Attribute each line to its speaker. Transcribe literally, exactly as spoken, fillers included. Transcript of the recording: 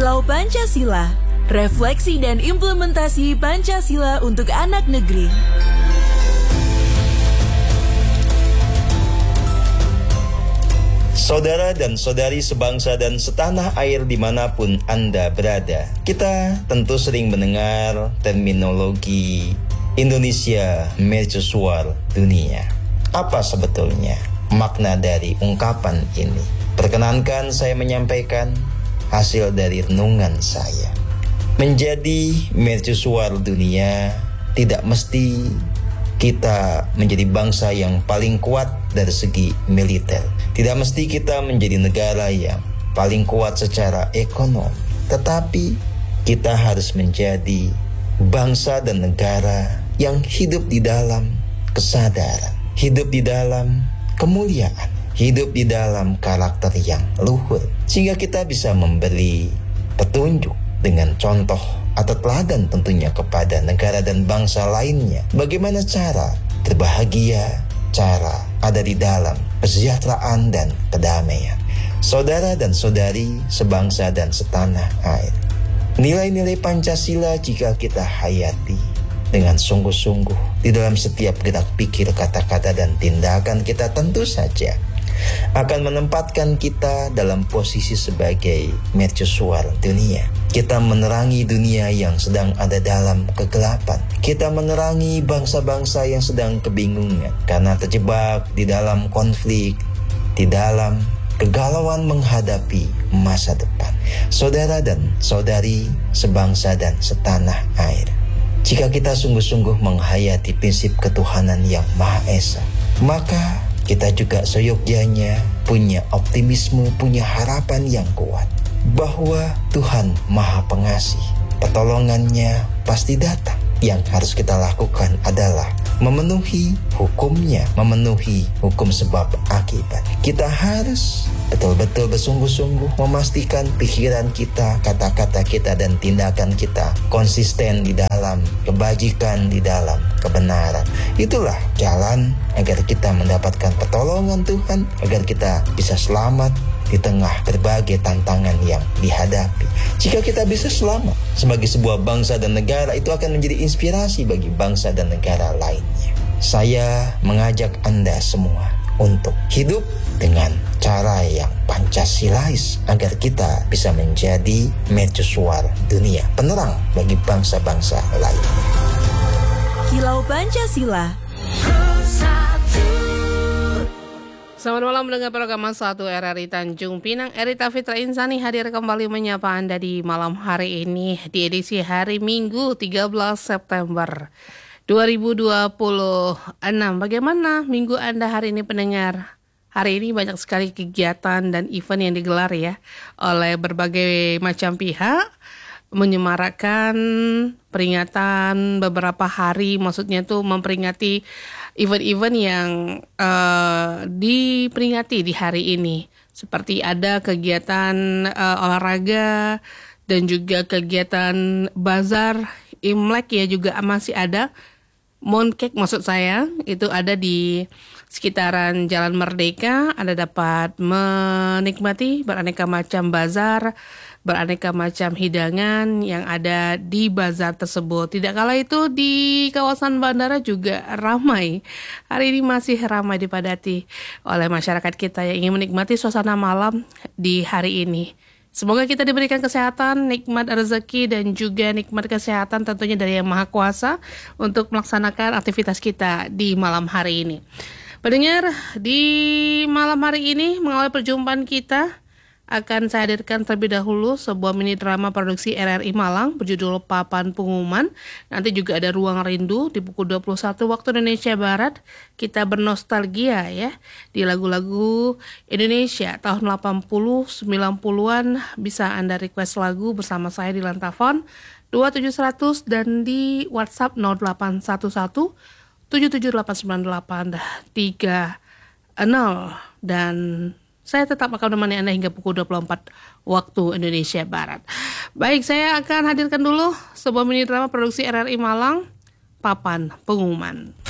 Speaker 1: Kilau Pancasila, refleksi dan implementasi Pancasila untuk anak negeri.
Speaker 2: Saudara dan saudari sebangsa dan setanah air dimanapun Anda berada, kita tentu sering mendengar terminologi Indonesia Mercusuar Dunia. Apa sebetulnya makna dari ungkapan ini? Perkenankan saya menyampaikan hasil dari renungan saya. Menjadi mercusuar dunia tidak mesti kita menjadi bangsa yang paling kuat dari segi militer. Tidak mesti kita menjadi negara yang paling kuat secara ekonomi. Tetapi kita harus menjadi bangsa dan negara yang hidup di dalam kesadaran, hidup di dalam kemuliaan, hidup di dalam karakter yang luhur, sehingga kita bisa memberi petunjuk dengan contoh atau teladan tentunya kepada negara dan bangsa lainnya. Bagaimana cara berbahagia, cara ada di dalam kesejahteraan dan kedamaian. Saudara dan saudari sebangsa dan setanah air, nilai-nilai Pancasila jika kita hayati dengan sungguh-sungguh di dalam setiap gerak pikir, kata-kata dan tindakan kita, tentu saja akan menempatkan kita dalam posisi sebagai mercusuar dunia. Kita menerangi dunia yang sedang ada dalam kegelapan. Kita menerangi bangsa-bangsa yang sedang kebingungan karena terjebak di dalam konflik, di dalam kegalauan menghadapi masa depan. Saudara dan saudari sebangsa dan setanah air, jika kita sungguh-sungguh menghayati prinsip ketuhanan yang Maha Esa, maka kita juga seyogyanya punya optimisme, punya harapan yang kuat bahwa Tuhan Maha Pengasih, pertolongannya pasti datang. Yang harus kita lakukan adalah memenuhi hukumnya, memenuhi hukum sebab akibat. Kita harus betul-betul bersungguh-sungguh memastikan pikiran kita, kata-kata kita dan tindakan kita konsisten di dalam kebajikan, di dalam kebenaran. Itulah jalan agar kita mendapatkan pertolongan Tuhan, agar kita bisa selamat di tengah berbagai tantangan yang dihadapi. Jika kita bisa selamat sebagai sebuah bangsa dan negara, itu akan menjadi inspirasi bagi bangsa dan negara lainnya. Saya mengajak Anda semua untuk hidup dengan cara yang Pancasilais agar kita bisa menjadi mercusuar dunia, penerang bagi bangsa-bangsa lain.
Speaker 1: Kilau Pancasila.
Speaker 3: Selamat malam mendengar program satu R R I Tanjung Pinang. Erita Fitra Insani hadir kembali menyapa Anda di malam hari ini di edisi hari Minggu tiga belas September dua ribu dua puluh enam. Bagaimana minggu Anda hari ini pendengar? Hari ini banyak sekali kegiatan dan event yang digelar ya oleh berbagai macam pihak, menyemarakan peringatan beberapa hari, maksudnya tuh memperingati event-event yang uh, diperingati di hari ini. Seperti ada kegiatan uh, olahraga dan juga kegiatan bazar Imlek ya juga masih ada. Mooncake maksud saya itu ada di sekitaran Jalan Merdeka. Anda dapat menikmati beraneka macam bazar, beraneka macam hidangan yang ada di bazar tersebut. Tidak kalah itu di kawasan bandara juga ramai. Hari ini masih ramai dipadati oleh masyarakat kita yang ingin menikmati suasana malam di hari ini. Semoga kita diberikan kesehatan, nikmat rezeki dan juga nikmat kesehatan tentunya dari Yang Maha Kuasa untuk melaksanakan aktivitas kita di malam hari ini. Pendengar, di malam hari ini mengawali perjumpaan kita akan saya hadirkan terlebih dahulu sebuah mini drama produksi R R I Malang berjudul Papan Pengumuman. Nanti juga ada Ruang Rindu di pukul dua puluh satu waktu Indonesia Barat. Kita bernostalgia ya di lagu-lagu Indonesia tahun delapan puluh sembilan puluhan. Bisa Anda request lagu bersama saya di Lantafon dua tujuh seratus dan di WhatsApp nol delapan satu satu tujuh tujuh delapan sembilan delapan tiga nol. Dan saya tetap akan menemani Anda hingga pukul dua puluh empat waktu Indonesia Barat. Baik, saya akan hadirkan dulu sebuah mini drama produksi R R I Malang, Papan Pengumuman.